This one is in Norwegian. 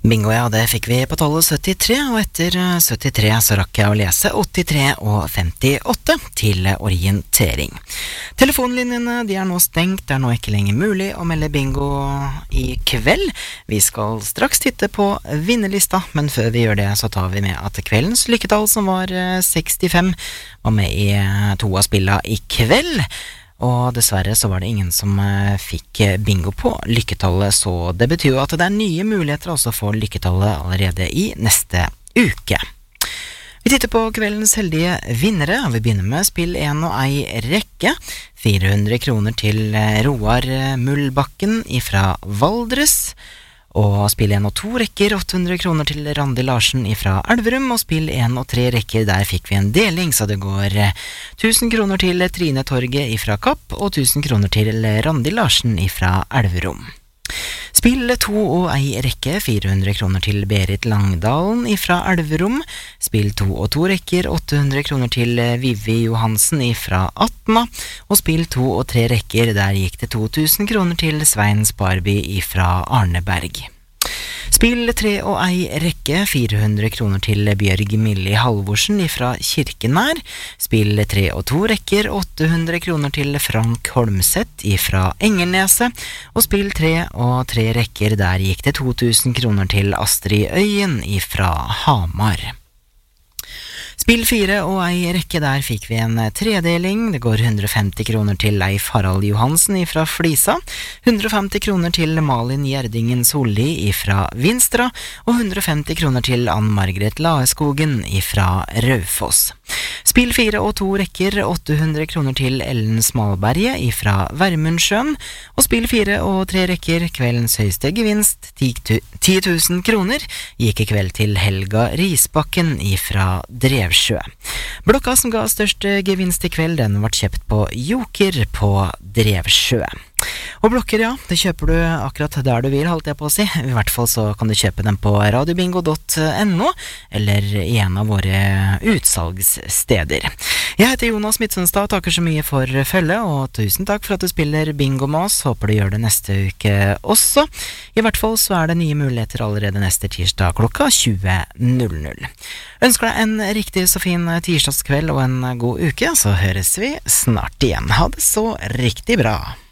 Bingo, ja, det fikk vi på tallet 73, og etter 73 så rakk jeg å lese 83 og 58 til orientering. Telefonlinjene, de er nå stengt, det er nå ikke lenger mulig å melde bingo i kveld. Vi skal straks titte på vinnerlista, men før vi gjør det så tar vi med at kveldens lykketall, som var 65, var med i to av spilla i kveld. Og dessverre så var det ingen som fikk bingo på lykketallet, så det betyr jo at det er nye muligheter også for lykketallet allerede i neste uke. Vi titter på kveldens heldige vinnere, og vi begynner med spill 1 og ei rekke. 400 kroner til Roar Mullbakken ifra Valdres. Og spill 1 og 2 rekker 800 kroner til Randi Larsen ifra Elverum, og spill 1 og 3 rekker, der fikk vi en deling, så det går 1000 kroner til Trine Torget ifra Kapp, og 1000 kroner til Randi Larsen ifra Elverum. Spill 2 og ei rekke, 400 kroner til Berit Langdalen ifra Elverum. Spill 2 og 2 rekker, 800 kroner til Vivi Johansen ifra Atna. Og spill 2 og 3 rekker, der gikk det 2000 kroner til Svein Sparby ifra Arneberg. Spill 3 og ei rekke, 400 kroner til Bjørg Millie Halvorsen ifra Kirkenær. Spill 3 og 2 rekker, 800 kroner til Frank Holmseth ifra Engelneset. Og spill 3 og 3 rekker, der gikk det 2000 kroner til Astrid Øyen ifra Hamar. Spill 4 og ei rekke, der fikk vi en tredeling. Det går 150 kroner til Leif Harald Johansen ifra Flisa, 150 kroner til Malin Gjerdingen Solli ifra Vinstra, og 150 kroner til Ann-Margret Laeskogen ifra Raufoss. Spill 4 og 2 rekker, 800 kroner til Ellen Smalberget ifra Vermundsjøen, og spill 4 og 3 rekker, kveldens høyeste gevinst, 10 000 kroner, gikk i kveld til Helga Risbakken ifra Drevsjø. Blokka som ga størst gevinst i kveld, den ble kjøpt på Joker på Drevsjø. Og blokker, ja, det kjøper du akkurat der du vil, holdt jeg på å si. I hvert fall så kan du kjøpe dem på radiobingo.no, eller i en av våre utsalgssteder. Jeg heter Jonas Midtsundstad, takker så mye for følge, og tusen takk for at du spiller bingo med oss. Håper du gjør det neste uke også. I hvert fall så er det nye muligheter allerede neste tirsdag klokka 20.00. Ønsker deg en riktig så fin tirsdagskveld og en god uke, så høres vi snart igjen. Ha det så riktig bra!